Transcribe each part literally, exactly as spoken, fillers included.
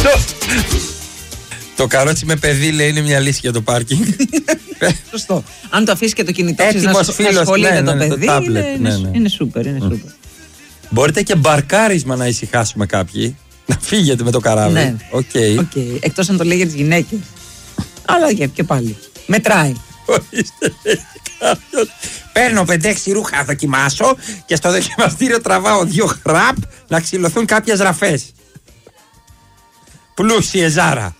Το καρότσι με παιδί, λέει, είναι μια λύση για το πάρκινγκ. Σωστό. Αν το αφήσει και το κινητό σου να ασχολείται το παιδί, είναι σούπερ. Μπορείτε και μπαρκάρισμα να ησυχάσουμε κάποιοι. Να φύγετε με το καράβι. Ναι. Okay. Okay. Εκτός αν το λέει για τις γυναίκες. Αλλά και, και πάλι. Μετράει. Ορίστε, κάποιος. Παίρνω πέντε έξι ρούχα, δοκιμάσω και στο δοκιμαστήριο τραβάω δύο χραπ να ξυλωθούν κάποιες ραφές. Πλούσιε Ζάρα.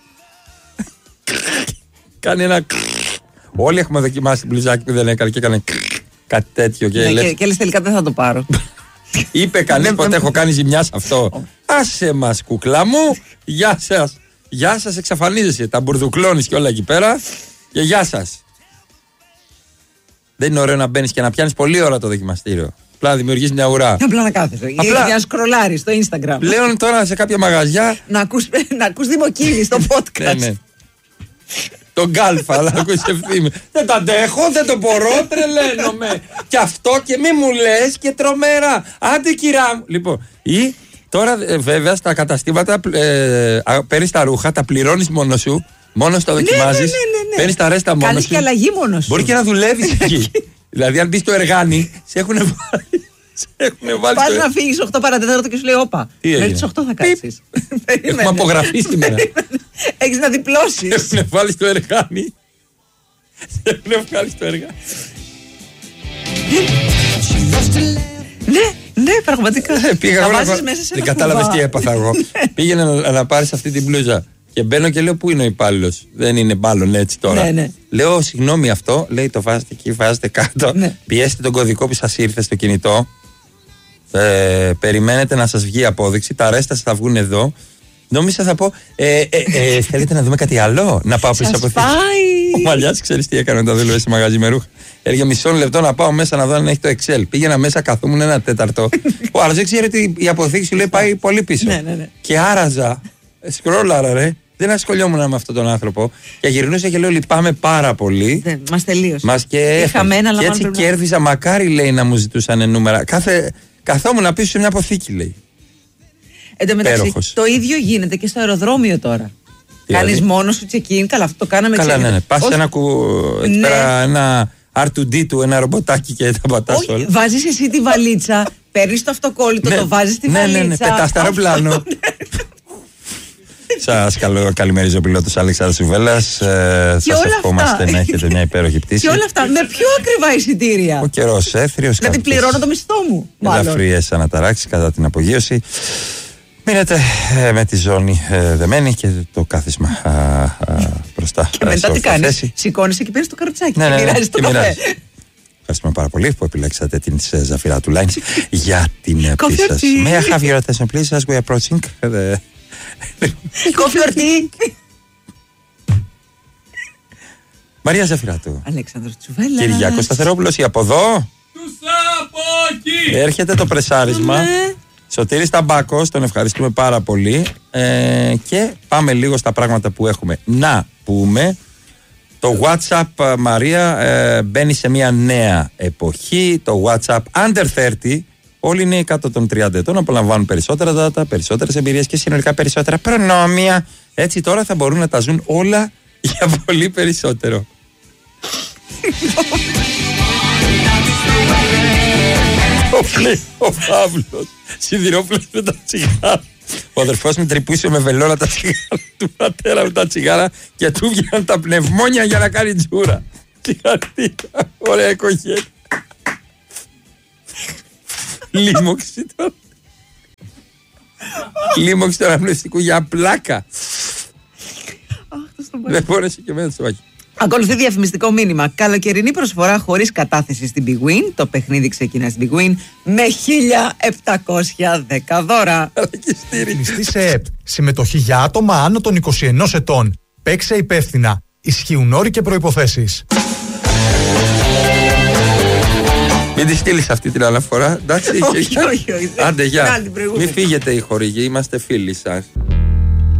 Κάνει ένα. Όλοι έχουμε δοκιμάσει την μπλουζάκι που δεν έκανε και έκανε κάτι τέτοιο. Και, ναι, λες... και, και λες τελικά δεν θα το πάρω. Είπε κανείς ποτέ έχω κάνει ζημιά σε αυτό. Άσε μας κουκλά μου. Γεια σας. Γεια σας, εξαφανίζεσαι. Τα μπουρδουκλώνεις και όλα εκεί πέρα. Και γεια σας. Δεν είναι ωραίο να μπαίνεις και να πιάνεις πολλή ώρα το δοκιμαστήριο. Απλά να δημιουργείς μια ουρά. Απλά να κάθεσαι. Απλά... Για να σκρολάρεις στο Instagram. Πλέον τώρα σε κάποια μαγαζιά. Να ακούς, να ακούς Δημοκίνη στο podcast. Ναι, ναι. Τον Γκάλφα, αλλά ακούεις ευθύμη. Δεν το αντέχω, δεν το μπορώ, τρελαίνομαι. Και αυτό και μη μου λες και τρομερά. Άντε κυρά μου. Λοιπόν, ή τώρα ε, βέβαια στα καταστήματα ε, παίρνεις τα ρούχα, τα πληρώνεις μόνος σου, μόνος τα δοκιμάζεις. Ναι, ναι, ναι, ναι. Παίρνεις τα ρέστα μόνος σου. Κάνεις και αλλαγή μόνος σου. Μπορεί και να δουλεύεις εκεί. Δηλαδή, αν μπεις στο εργάνι, σε έχουν βάλει. Πας να φύγεις οκτώ παρά τέταρτο και σου λέει όπα. Μέχρι τις οκτώ θα κάτσεις. Έχουμε απογραφεί σήμερα. Έχεις να διπλώσεις. Έχουν βάλει στο εργάνι. Έχουν βάλει στο εργάνι. Ναι, ναι, πραγματικά. Πήγα εγώ να πάρω. Δεν κατάλαβες τι έπαθα εγώ. Πήγαινε να πάρεις αυτή την μπλούζα. Και μπαίνω και λέω πού είναι ο υπάλληλος. Δεν είναι μάλλον έτσι τώρα. Ναι, ναι. Λέω συγγνώμη αυτό. Λέει το βάζετε εκεί, βάζετε κάτω. Ναι. Πιέστε τον κωδικό που σας ήρθε στο κινητό. Ε, περιμένετε να σας βγει η απόδειξη. Τα ρέστα σας θα βγουν εδώ. Νόμιζα θα πω ε, ε, ε, θέλετε να δούμε κάτι άλλο. Να πάω πίσω από θήκη. Ο Μαλιάς ξέρεις τι έκανε όταν δούλευε σε μαγαζί με ρούχα. Έρχε μισό λεπτό να πάω μέσα να δω αν έχει το Excel. Πήγαινα μέσα, καθόμουν ένα τέταρτο. Ο άλλος δεν ξέρει ότι η αποδείξη σου λέει πάει πολύ πίσω. Ναι, ναι, ναι. Και άραζα. Σκρόλαρα ρε. Δεν ασχολιόμουν με αυτόν τον άνθρωπο. Και γυρνούσα και λέω λυπάμαι πάρα πολύ. Ναι, μας τελείωσε. Μας και, Είχαμε ένα, και έτσι πρέπει... κέρδιζα. Μακάρι λέει να μου ζητούσαν νούμερα. Κάθε... Καθόμουν πίσω σε μια αποθήκη λέει. Εν τω μεταξύ, το ίδιο γίνεται και στο αεροδρόμιο τώρα. Κάνεις μόνος σου check-in. Καλά, αυτό το κάναμε. Καλά, ναι, ναι. Πας σε ένα, κου... ναι. πέρα, ένα αρ του ντι του, ένα ρομποτάκι και τα πατάς όλα. Βάζεις εσύ τη βαλίτσα, παίρνεις το αυτοκόλλητο, ναι. Το βάζεις στη ναι, βαλίτσα. Ναι, ναι, πετάς το αεροπλάνο. Σας καλημερίζω, πιλότος Αλέξανδρος Σουβέλλας. Ε, σας ευχόμαστε να έχετε μια υπέροχη πτήση. Και όλα αυτά με πιο ακριβά εισιτήρια. Ο καιρός έθριος. Δηλαδή πληρώνω το μισθό μου. Ελαφριές αναταράξεις κατά την απογείωση. Μείνετε ε, με τη ζώνη ε, δεμένη και το κάθισμα α, α, μπροστά. Και μετά τι κάνεις? Σηκώνεις και παίρνεις το καροτσάκι. Ναι, ναι, και μοιράζεις το καφέ. Ευχαριστούμε πάρα πολύ που επιλέξατε την Ζαφυράτου Line για την πτήση σας. May I have your attention please as we are approaching the... Κοφιορτή. Μαρία Ζαφυράτου. Αλέξανδρος Τσουβέλλας. Κυριάκος Σταθερόπουλος. Ή από εδώ. Έρχεται το πρεσάρισμα. Ναι. Σωτήρης Ταμπάκος, τον ευχαριστούμε πάρα πολύ. Ε, και πάμε λίγο στα πράγματα που έχουμε να πούμε. Το WhatsApp, Μαρία, ε, μπαίνει σε μια νέα εποχή. Το WhatsApp under τριάντα. Όλοι είναι κάτω των τριάντα ετών, απολαμβάνουν περισσότερα data, περισσότερες εμπειρίες και συνολικά περισσότερα προνόμια. Έτσι τώρα θα μπορούν να τα ζουν όλα για πολύ περισσότερο. Ο Παύλος, σιδηρόπλος με τα τσιγάρα. Ο αδερφός μου τρυπούσε με βελόνα τα τσιγάρα του πατέρα με τα τσιγάρα και του βγαίνουν τα πνευμόνια για να κάνει τζούρα. Συγχαρητήρια, ωραία οικογένεια. Λίμωξη τώρα. Λίμωξη τώρα πνευστικού για πλάκα. Δεν μπόρεσε και εμένα στο βάκι. Ακολουθεί διαφημιστικό μήνυμα. Καλοκαιρινή προσφορά χωρίς κατάθεση στην Big Win. Το παιχνίδι ξεκινά στην Big Win με χίλια επτακόσια δέκα δώρα. Ρυθμιστή σε ΕΠ. Συμμετοχή για άτομα άνω των είκοσι ένα ετών. Παίξε υπεύθυνα. Ισχύουν όροι και προϋποθέσεις. Μην τη στείλεις αυτή την αναφορά, εντάξει. Όχι, όχι, όχι. Άντε, γεια. Μην φύγετε οι χορηγοί, είμαστε φίλοι σας.